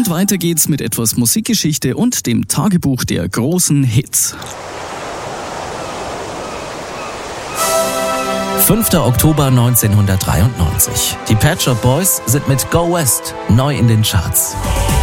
Und weiter geht's mit etwas Musikgeschichte und dem Tagebuch der großen Hits. 5. Oktober 1993. Die Pet Shop Boys sind mit Go West neu in den Charts.